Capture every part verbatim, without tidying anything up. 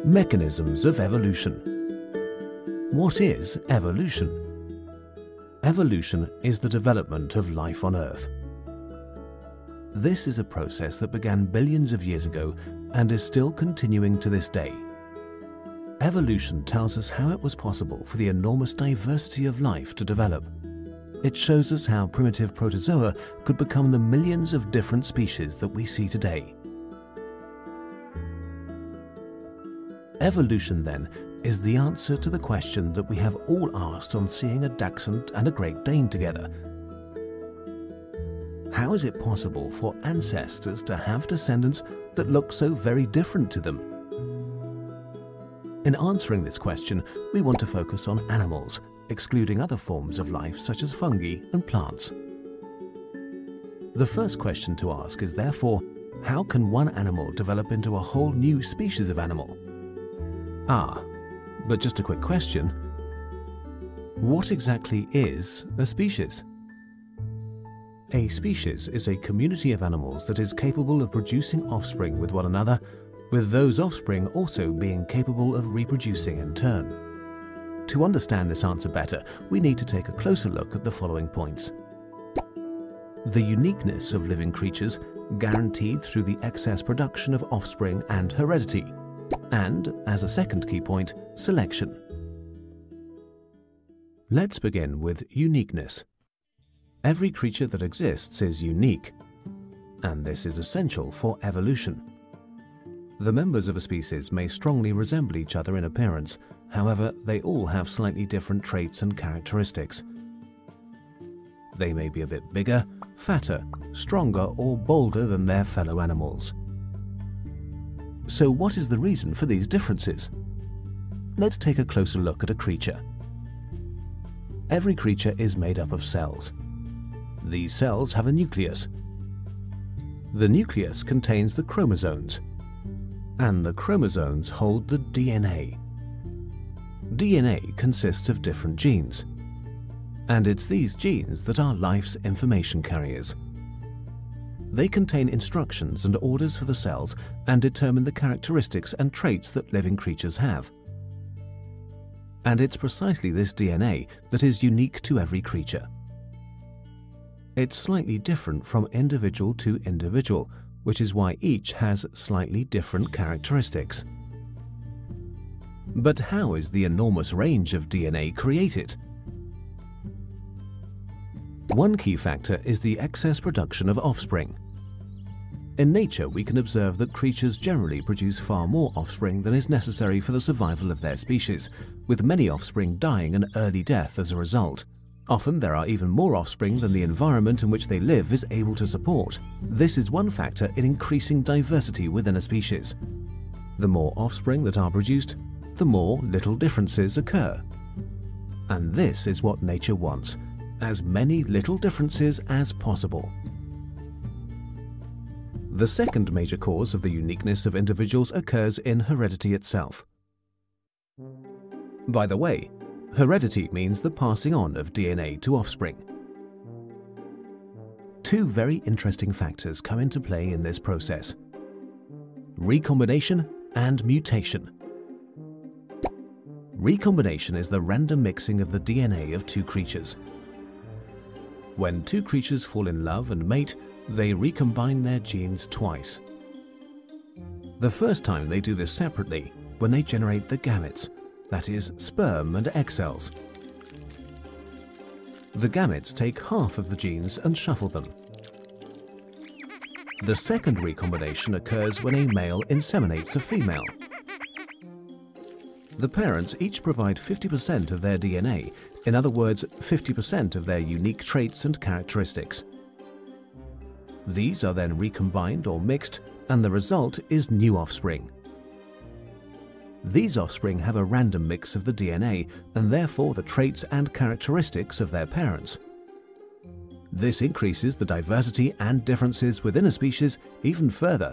Mechanisms of evolution. What is evolution? Evolution is the development of life on Earth. This is a process that began billions of years ago and is still continuing to this day. Evolution tells us how it was possible for the enormous diversity of life to develop. It shows us how primitive protozoa could become the millions of different species that we see today. Evolution, then, is the answer to the question that we have all asked on seeing a Dachshund and a Great Dane together. How is it possible for ancestors to have descendants that look so very different to them? In answering this question, we want to focus on animals, excluding other forms of life such as fungi and plants. The first question to ask is therefore, how can one animal develop into a whole new species of animal? Ah, but just a quick question. What exactly is a species? A species is a community of animals that is capable of producing offspring with one another, with those offspring also being capable of reproducing in turn. To understand this answer better, we need to take a closer look at the following points. The uniqueness of living creatures, guaranteed through the excess production of offspring and heredity. And, as a second key point, selection. Let's begin with uniqueness. Every creature that exists is unique, and this is essential for evolution. The members of a species may strongly resemble each other in appearance, however, they all have slightly different traits and characteristics. They may be a bit bigger, fatter, stronger, or bolder than their fellow animals. So what is the reason for these differences? Let's take a closer look at a creature. Every creature is made up of cells. These cells have a nucleus. The nucleus contains the chromosomes, and the chromosomes hold the D N A. D N A consists of different genes, and it's these genes that are life's information carriers. They contain instructions and orders for the cells and determine the characteristics and traits that living creatures have. And it's precisely this D N A that is unique to every creature. It's slightly different from individual to individual, which is why each has slightly different characteristics. But how is the enormous range of D N A created? One key factor is the excess production of offspring. In nature, we can observe that creatures generally produce far more offspring than is necessary for the survival of their species, with many offspring dying an early death as a result. Often there are even more offspring than the environment in which they live is able to support. This is one factor in increasing diversity within a species. The more offspring that are produced, the more little differences occur. And this is what nature wants: as many little differences as possible. The second major cause of the uniqueness of individuals occurs in heredity itself. By the way, heredity means the passing on of D N A to offspring. Two very interesting factors come into play in this process: recombination and mutation. Recombination is the random mixing of the D N A of two creatures. When two creatures fall in love and mate, they recombine their genes twice. The first time they do this separately, when they generate the gametes, that is, sperm and egg cells. The gametes take half of the genes and shuffle them. The second recombination occurs when a male inseminates a female. The parents each provide fifty percent of their D N A, in other words, fifty percent of their unique traits and characteristics. These are then recombined or mixed, and the result is new offspring. These offspring have a random mix of the D N A and therefore the traits and characteristics of their parents. This increases the diversity and differences within a species even further.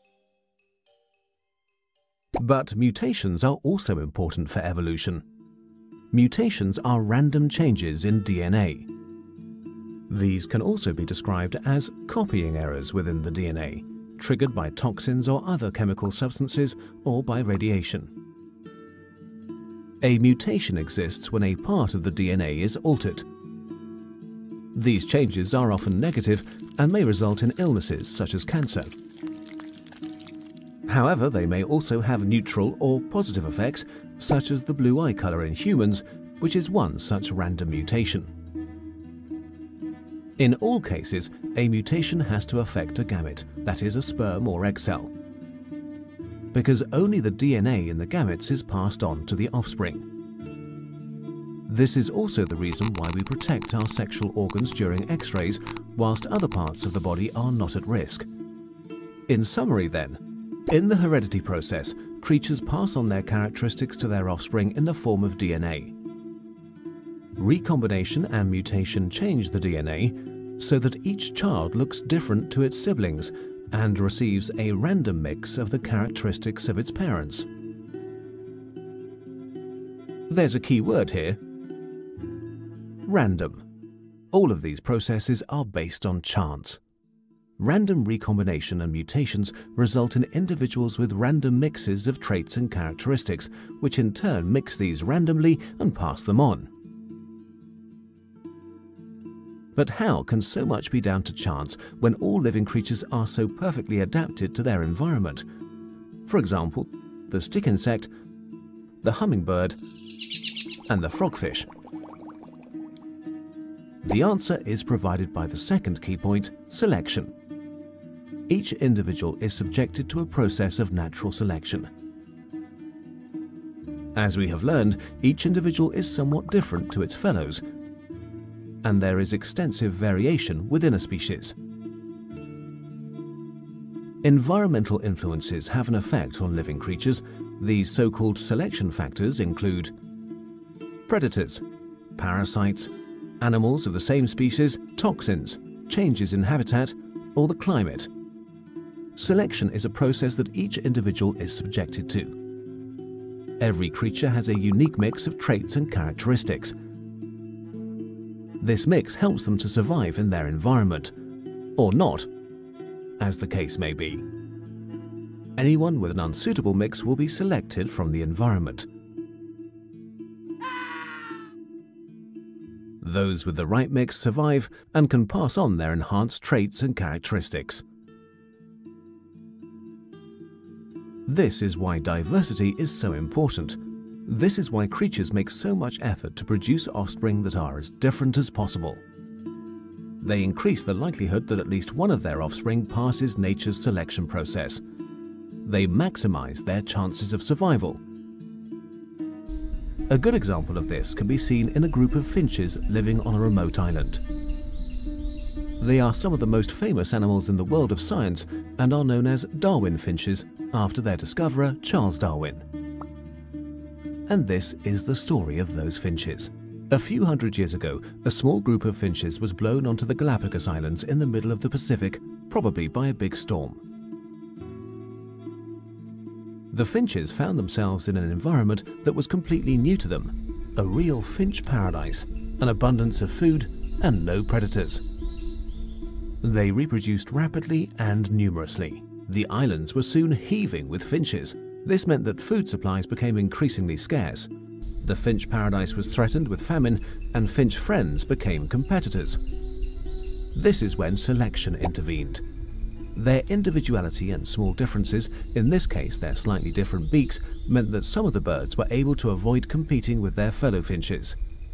But mutations are also important for evolution. Mutations are random changes in D N A. These can also be described as copying errors within the D N A, triggered by toxins or other chemical substances or by radiation. A mutation exists when a part of the D N A is altered. These changes are often negative and may result in illnesses such as cancer. However, they may also have neutral or positive effects, such as the blue eye color in humans, which is one such random mutation. In all cases, a mutation has to affect a gamete, that is, a sperm or egg cell, because only the D N A in the gametes is passed on to the offspring. This is also the reason why we protect our sexual organs during X-rays, whilst other parts of the body are not at risk. In summary then, in the heredity process, creatures pass on their characteristics to their offspring in the form of D N A. Recombination and mutation change the D N A so that each child looks different to its siblings and receives a random mix of the characteristics of its parents. There's a key word here: random. All of these processes are based on chance. Random recombination and mutations result in individuals with random mixes of traits and characteristics, which in turn mix these randomly and pass them on. But how can so much be down to chance when all living creatures are so perfectly adapted to their environment? For example, the stick insect, the hummingbird, and the frogfish. The answer is provided by the second key point, selection. Each individual is subjected to a process of natural selection. As we have learned, each individual is somewhat different to its fellows, and there is extensive variation within a species. Environmental influences have an effect on living creatures. These so-called selection factors include predators, parasites, animals of the same species, toxins, changes in habitat, or the climate. Selection is a process that each individual is subjected to. Every creature has a unique mix of traits and characteristics. This mix helps them to survive in their environment, or not, as the case may be. Anyone with an unsuitable mix will be selected from the environment. Those with the right mix survive and can pass on their enhanced traits and characteristics. This is why diversity is so important. This is why creatures make so much effort to produce offspring that are as different as possible. They increase the likelihood that at least one of their offspring passes nature's selection process. They maximize their chances of survival. A good example of this can be seen in a group of finches living on a remote island. They are some of the most famous animals in the world of science and are known as Darwin finches after their discoverer, Charles Darwin. And this is the story of those finches. A few hundred years ago, a small group of finches was blown onto the Galapagos Islands in the middle of the Pacific, probably by a big storm. The finches found themselves in an environment that was completely new to them, a real finch paradise, an abundance of food, and no predators. They reproduced rapidly and numerously. The islands were soon heaving with finches. This meant that food supplies became increasingly scarce. The finch paradise was threatened with famine, and finch friends became competitors. This is when selection intervened. Their individuality and small differences, in this case their slightly different beaks, meant that some of the birds were able to avoid competing with their fellow finches.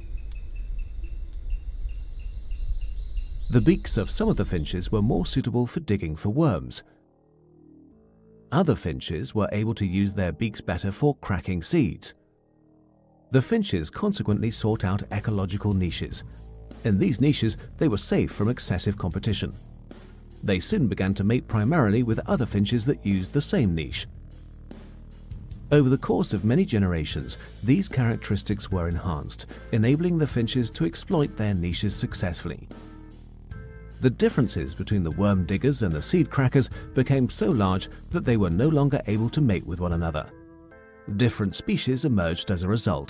The beaks of some of the finches were more suitable for digging for worms. Other finches were able to use their beaks better for cracking seeds. The finches consequently sought out ecological niches. In these niches, they were safe from excessive competition. They soon began to mate primarily with other finches that used the same niche. Over the course of many generations, these characteristics were enhanced, enabling the finches to exploit their niches successfully. The differences between the worm diggers and the seed crackers became so large that they were no longer able to mate with one another. Different species emerged as a result.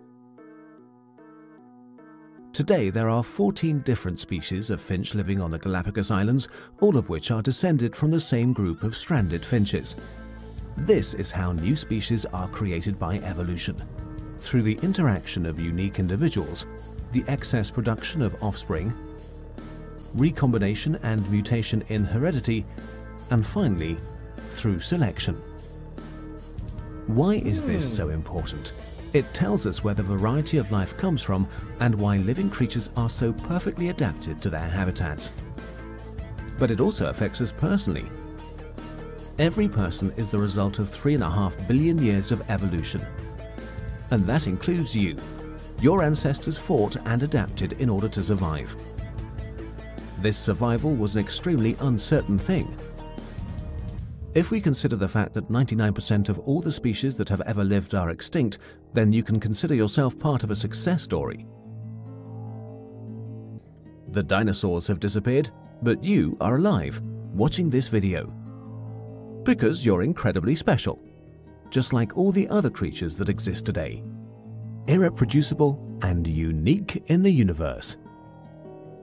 Today there are fourteen different species of finch living on the Galapagos Islands, all of which are descended from the same group of stranded finches. This is how new species are created by evolution. through the interaction of unique individuals, the excess production of offspring, recombination and mutation in heredity, and finally, through selection. Why is this so important? It tells us where the variety of life comes from and why living creatures are so perfectly adapted to their habitats. But it also affects us personally. Every person is the result of three and a half billion years of evolution. And that includes you. Your ancestors fought and adapted in order to survive. This survival was an extremely uncertain thing. If we consider the fact that ninety-nine percent of all the species that have ever lived are extinct, then you can consider yourself part of a success story. The dinosaurs have disappeared, but you are alive, watching this video. Because you're incredibly special, just like all the other creatures that exist today. Irreproducible and unique in the universe.